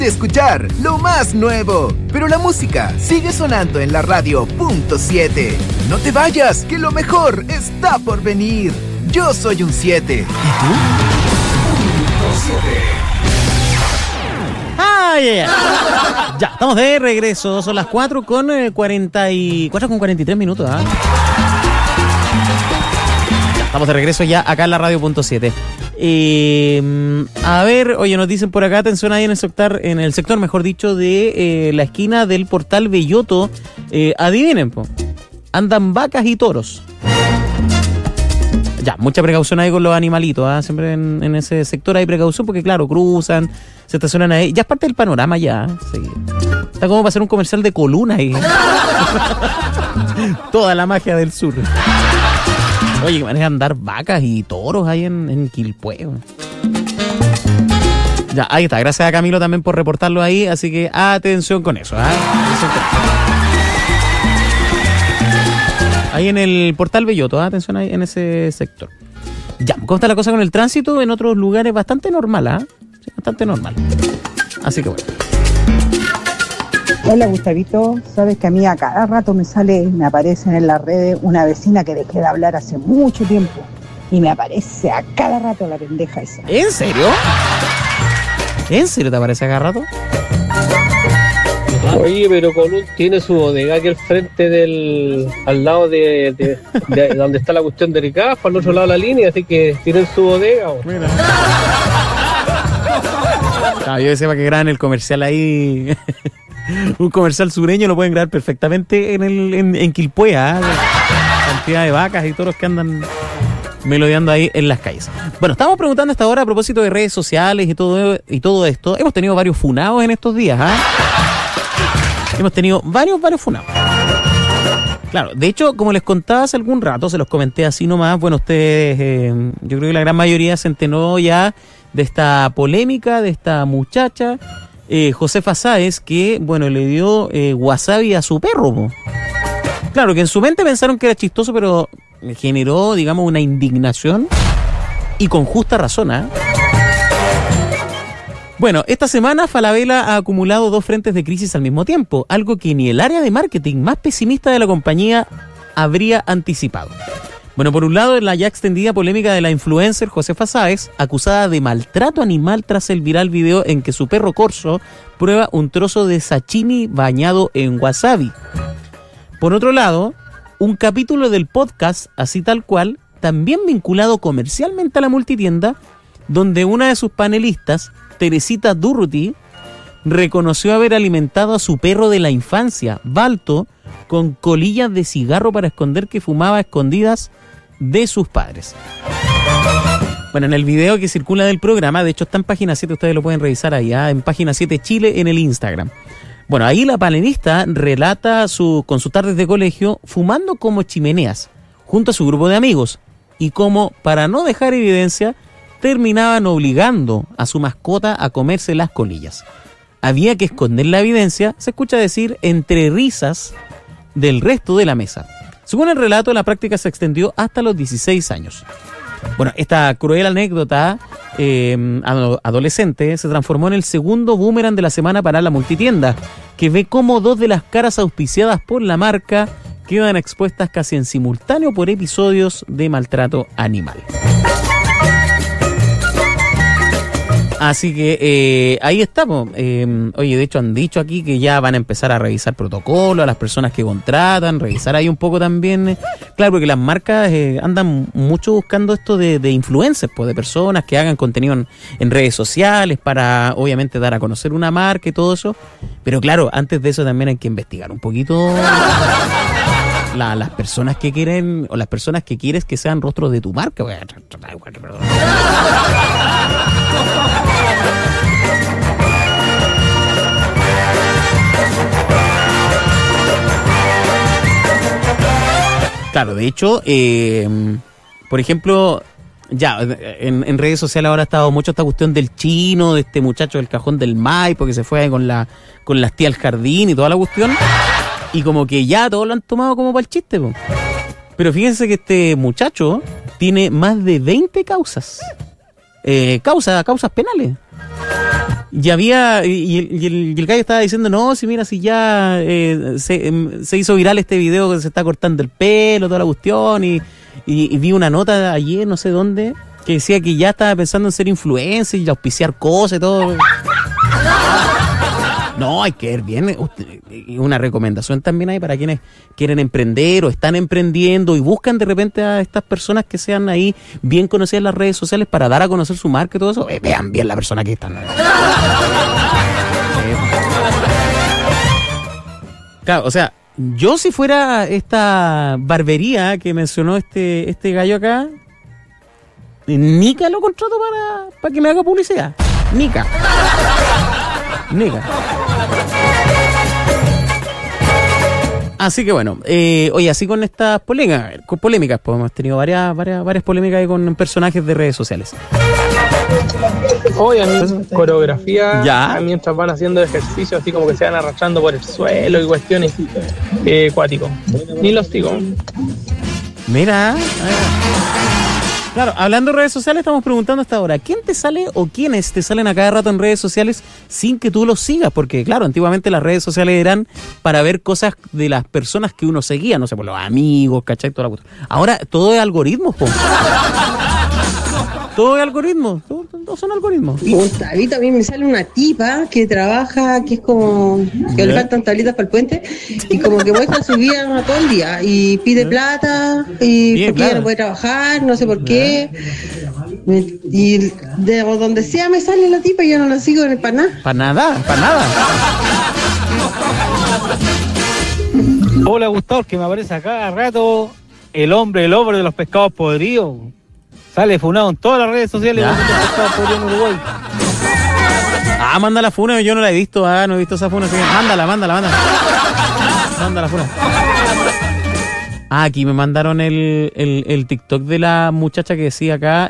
de escuchar lo más nuevo, pero la música sigue sonando en la radio .7. No te vayas, que lo mejor está por venir. Yo soy un 7. ¿Y tú? ¡Ah, yeah! Ya, estamos de regreso. Son las 4 con 43 minutos. ¿Ah? Ya, estamos de regreso ya acá en la radio .7. A ver, oye, nos dicen por acá, atención ahí en el sector, mejor dicho, de la esquina del Portal Belloto. Adivinen, andan vacas y toros. Ya, mucha precaución ahí con los animalitos, ¿eh? Siempre en ese sector hay precaución porque, claro, cruzan, se estacionan ahí. Ya es parte del panorama ya. Sí. Está como para hacer un comercial de Coluna ahí. Toda la magia del sur. Oye, que manejan andar vacas y toros ahí en Quilpué. Ya, ahí está. Gracias a Camilo también por reportarlo ahí. Así que atención con eso. Ahí en el Portal Belloto. Atención ahí en ese sector. Ya, ¿cómo está la cosa con el tránsito? En otros lugares bastante normal. Sí, bastante normal. Así que bueno. Hola Gustavito, sabes que a mí a cada rato me aparecen en las redes una vecina que dejé de hablar hace mucho tiempo y me aparece a cada rato la pendeja esa. ¿En serio? ¿En serio te aparece a cada rato? Oye, pero Colún tiene su bodega aquí al frente al lado de donde está la cuestión del ICAF, al otro lado de la línea, así que tienen su bodega. Mira. Yo decía para que graben el comercial ahí. Un comercial sureño lo pueden grabar perfectamente en Quilpué, cantidad de vacas y toros que andan melodeando ahí en las calles. Bueno, estamos preguntando hasta ahora a propósito de redes sociales y todo esto. Hemos tenido varios funados en estos días, Hemos tenido varios funados. Claro, de hecho, como les contaba hace algún rato, se los comenté así nomás, bueno, ustedes, yo creo que la gran mayoría se enteró ya de esta polémica, de esta muchacha, Josefa Sáez, que, bueno, le dio wasabi a su perro. Claro, que en su mente pensaron que era chistoso, pero generó, digamos, una indignación y con justa razón, Bueno, esta semana Falabella ha acumulado 2 frentes de crisis al mismo tiempo, algo que ni el área de marketing más pesimista de la compañía habría anticipado. Bueno, por un lado, la ya extendida polémica de la influencer Josefa Sáez, acusada de maltrato animal tras el viral video en que su perro corso prueba un trozo de sashimi bañado en wasabi. Por otro lado, un capítulo del podcast, así tal cual, también vinculado comercialmente a la multitienda, donde una de sus panelistas, Teresita Durruti, reconoció haber alimentado a su perro de la infancia, Balto, con colillas de cigarro para esconder que fumaba a escondidas de sus padres. Bueno, en el video que circula del programa, de hecho está en Página 7, ustedes lo pueden revisar ahí, en Página 7 Chile en el Instagram. Bueno, ahí la panelista relata con sus tardes de colegio fumando como chimeneas, junto a su grupo de amigos, y cómo, para no dejar evidencia, terminaban obligando a su mascota a comerse las colillas. Había que esconder la evidencia, se escucha decir, entre risas del resto de la mesa. Según el relato, la práctica se extendió hasta los 16 años. Bueno, esta cruel anécdota adolescente se transformó en el segundo boomerang de la semana para la multitienda, que ve cómo 2 de las caras auspiciadas por la marca quedan expuestas casi en simultáneo por episodios de maltrato animal. Así que ahí estamos. Oye, de hecho han dicho aquí que ya van a empezar a revisar protocolos a las personas que contratan, revisar ahí un poco también. Claro, porque las marcas andan mucho buscando esto de influencers, pues, de personas que hagan contenido en redes sociales para, obviamente, dar a conocer una marca y todo eso. Pero claro, antes de eso también hay que investigar un poquito las personas que quieren, o las personas que quieres que sean rostros de tu marca. Claro, de hecho, por ejemplo, ya en redes sociales ahora ha estado mucho esta cuestión del chino, de este muchacho del cajón del Maipo que se fue con las tías al jardín y toda la cuestión, y como que ya todos lo han tomado como para el chiste, po. Pero fíjense que este muchacho tiene más de 20 causas penales. Y había y el gallo estaba diciendo, no, si mira, si ya se hizo viral este video que se está cortando el pelo, toda la cuestión, y vi una nota ayer, no sé dónde, que decía que ya estaba pensando en ser influencer y auspiciar cosas y todo. No, hay que ver bien. Una recomendación también hay para quienes quieren emprender o están emprendiendo y buscan de repente a estas personas que sean ahí bien conocidas en las redes sociales para dar a conocer su marca y todo eso. Vean bien la persona que están. Claro, o sea, yo si fuera esta barbería que mencionó este gallo acá, Nica lo contrato para que me haga publicidad. Nica. Así que bueno, oye, así con estas polémicas, pues hemos tenido varias polémicas ahí con personajes de redes sociales. Oye, a mí coreografía, ¿Ya? mientras van haciendo ejercicio, así como que se van arrastrando por el suelo y cuestiones cuático. Ni los sigo. Mira. Claro, hablando de redes sociales, estamos preguntando hasta ahora, ¿quién te sale o quiénes te salen a cada rato en redes sociales sin que tú los sigas? Porque, claro, antiguamente las redes sociales eran para ver cosas de las personas que uno seguía, no sé, por los amigos, ¿cachai? Toda la cuestión. Ahora todo es algoritmos, po. Todo es algoritmos, todos son algoritmos. A mí también me sale una tipa que trabaja, que es como que le faltan tablitas para el puente, y como que muestra su vida todo el día y pide plata, y bien, porque claro. ella no puede trabajar, no sé por qué. Y de donde sea me sale la tipa y yo no la sigo para nada. Para nada. Hola, Gustavo, que me aparece a cada rato el hombre de los pescados podridos. Sale funado en todas las redes sociales de los pescados podridos en Uruguay. Manda la funa, yo no la he visto, no he visto esa funa, así que mándala. Manda la funa. Aquí me mandaron el TikTok de la muchacha que decía acá,